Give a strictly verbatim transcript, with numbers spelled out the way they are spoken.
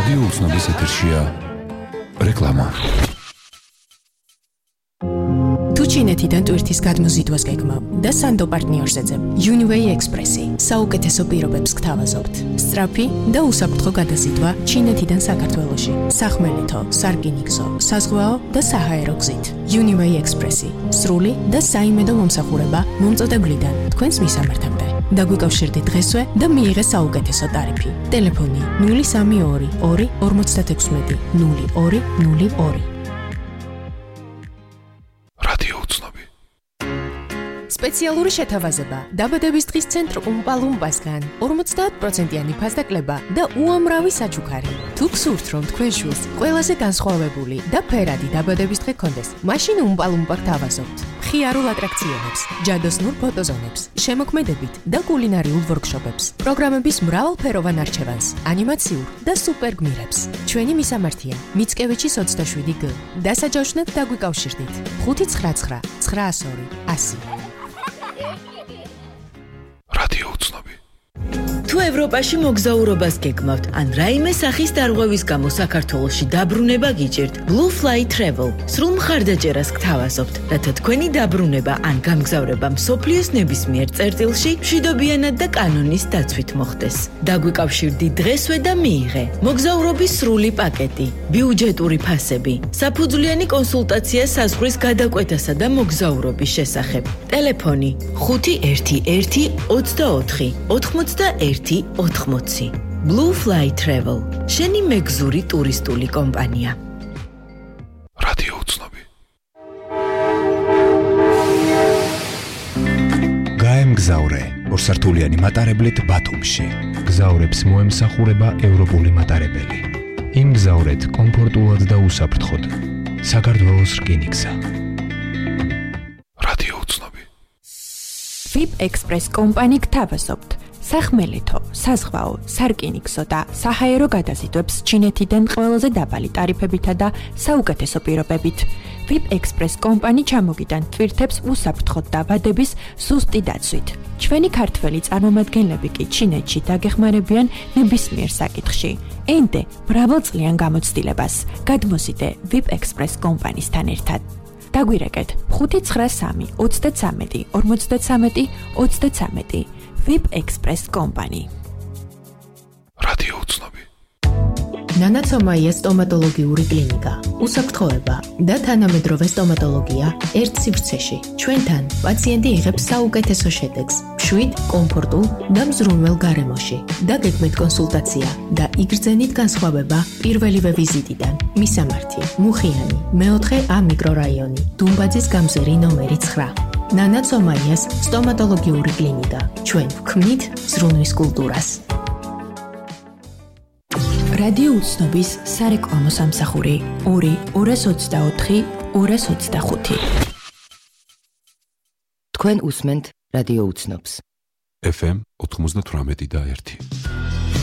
რადიო უცნობის ეთერშია რეკლამა. თუ ჩინეთიდან ტვირთის გადმოზიდვას გეგმავ და სანდო პარტნიორს ეძებ Uniway Express-ი საუკეთესო პირობებს გთავაზობთ. სწრაფი და უსაფრთხო გადაზიდვა ჩინეთიდან საქართველოში. სახმელეთო, სარკინიგზო, საზღვაო და საჰაერო გზით. Uniway Express-ი სრული და საიმედო მომსახურება მომწოდებლიდან თქვენს მისამართამდე. დაგვიკავშირდით დღესვე და მიიღე საუკეთესო ტარიფი. ტელეფონი ნული სამი ორი ორი ორმოცდათექვსმეტი ნული ორი ნული ორი. სპეციალური შეთავაზება დაბადების დღის ცენტრ უმპალუმპასგან ორმოცდაათ პროცენტიანი ფასდაკლება და უამრავი საჩუქარი. თუ გსურთ რომ თქვენ შვილს ყველაზე განსხვავებული და ფერადი დაბადების დღე გქონდეს, მაშინ უმპალუმპა გთავაზობთ. მხიარულ ატრაქციონებს, ჯადოსნურ ფოტოზონებს, შემოქმედებით და კულინარიულ ვორქშოპებს, პროგრამების მრავალფეროვან არჩევანს, ანიმაციურ და სუპერ გმირებს. ჩვენი მისამართია მიცკევიჩის ოცდაშვიდი გ. დასაჯავშნად დაგვიკავშირდით ხუთი ცხრა ცხრა ცხრაას ორი ასი. რადიო უცნობი. თუ ევროპაში მოგზაურობას გეგმავთ, ან რაიმე სახის დარღვევის გამო საქართველოში დაბრუნება გიჭირთ, Blue Fly Travel სრულ მხარდაჭერას გთავაზობთ, რათა თქვენი დაბრუნება ან გამგზავრება მსოფლიოს ნებისმიერ წერტილში მშვიდობიანად და კანონის დაცვით მოხდეს. დაგვიკავშირდით დღესვე და მიიღე მოგზაურობის სრული პაკეტი, ბიუჯეტური ფასები, საფუძვლიანი კონსულტაცია საზღვრის გადაკვეთასა და მოგზაურობის შესახებ. ტელეფონი ხუთი ერთი ერთი ოცდაოთხი ოთხმოცდაერთი ოთხმოცი. Blue Fly Travel, შენი მეგზური ტურისტული კომპანია. რადიო უცნობი. გაემგზავრე ორსართულიანი მატარებლით ბათუმში. გზავრებს მოემსახურება ევროპული მატარებელი. იმგზავრეთ კომფორტულად და უსაფრთხოდ. საქართველოს რკინიგზა. რადიო უცნობი. VIP Express კომპანი გთავაზობთ სახმელეთო, საზღვაო, სარკინიგზო და საჰაერო გადაზიდვებს ჩინეთიდან ყველაზე დაბალი ტარიფებითა და საუკეთესო პირობებით. VIP Express კომპანი ჩამოგიდან ტვირთებს უსაფრთხოდ და ვადების ზუსტი დაცვით. ჩვენი ქართველი წარმომადგენლები კი ჩინეთში დაგეხმარებიან ნებისმიერ საკითხში. ენდე მრავალწლიან გამოცდილებას. გადმოსიდე VIP Express კომპანისთან ერთად. დაგვირეკეთ ხუთი ცხრა სამი ოცდაცამეტი ორმოცდაცამეტი ოცდაცამეტი. VIP Express Company. რადიო უცნობი. ნანაცომაია სტომატოლოგიური კლინიკა. უსაფრთხოება და თანამედროვე სტომატოლოგია ერთ სივრცეში. ჩვენთან პაციენტი იღებს საუკეთესო შედეგს, მშვიდ, კომფორტულ და მზრუნველ გარემოში. დაგეგმეთ კონსულტაცია და იგრძენით განსხვავება პირველივე ვიზიტიდან. მისამართი: მუხიანი, მეოთხე A მიკრორაიონი, დუმბაძის გამზერი ნომერი ცხრა. ნანაცომაიას სტომატოლოგიური კლინიკა. ჩვენ ვქმნით ზრუნვის კულტურას. რადიო უცნობის სარეკლამო სამსახური ორი ორას ოცდაოთხი ორას ოცდახუთი. თქვენ უსმენთ რადიო უცნობს. F M ოთხმოცდათვრამეტი და ერთი.